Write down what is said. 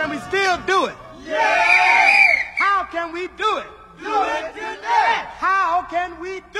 Can we still do it? Yeah! How can we do it? Do it today! How can we do